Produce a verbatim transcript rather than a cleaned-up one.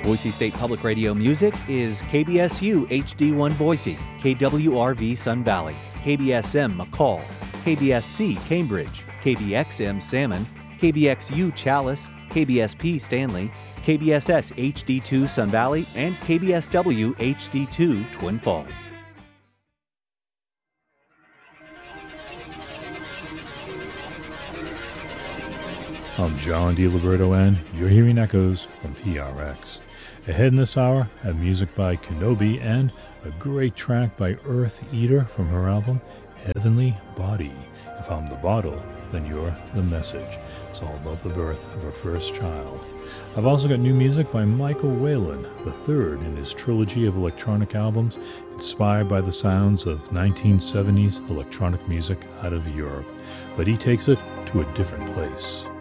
Boise State Public Radio music is K B S U H D one Boise, K W R V Sun Valley, K B S M McCall, K B S C Cambridge, K B X M Salmon, K B X U Chalice, K B S P Stanley, K B S S H D two Sun Valley, and K B S W H D two Twin Falls. I'm John DiLiberto, and you're hearing echoes from P R X. Ahead in this hour, have music by Kenobi and a great track by Earth Eater from her album Heavenly Body. If I'm the bottle, then you're the message. It's all about the birth of her first child. I've also got new music by Michael Whalen, the third in his trilogy of electronic albums inspired by the sounds of nineteen seventies electronic music out of Europe. But he takes it to a different place.